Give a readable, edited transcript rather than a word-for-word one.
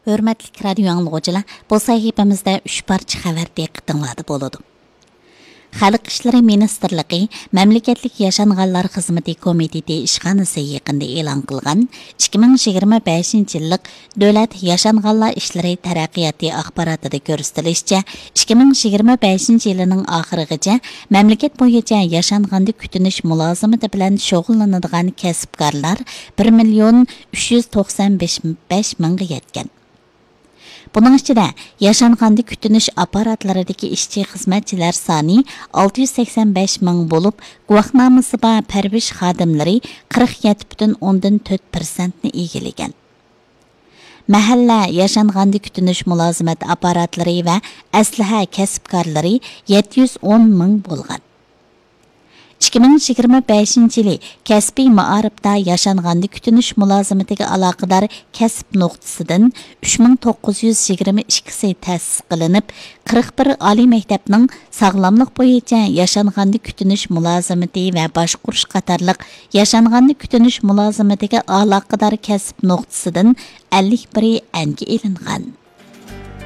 Hörmətli radio anlıqçılar, bu sahifəmizdə 3 parça xəbər diqqətinizdə болады. Xalq İşləri Ministerliyi Məmləkətlik Yaşanğanlar Xizməti Komiteti işxanası yaqında e'lon qilgan 2025 yillik Dövlət Yaşanğanlar İşləri Taraqqiyoti axborotida ko'rsatilishicha 2025 yilining oxirigacha mamlakat bo'yicha yashanğanda kutinish mulozimati bilan shug'ullanadigan kasbkorlar 1,395 mingga yetgan. Bunun içinde yaşanğanda kütünüş aparatlarındaki işçi xizmetçiler sani 685 ming bolup, guvohnomasi bor parvish xodimlari 47,4%ni egallagan. Mahalla yaşanğanda kütünüş mulozimat aparatlari va aslaha kasbkorlari 710 ming bo'lgan. 2025 yili kasbiy ma'arifda yaşanğanda kütünüş mulozimatiga aloqador kasb nuqtasidan 3922 ta'sis qilinib, 41 oliy maktabning sog'lomlik bo'yicha yaşanğanda kütünüş mulozimati va boshqurish qatorliq yaşanğanda kütünüş mulozimatiga aloqador kasb nuqtasidan 51 anga ilingan.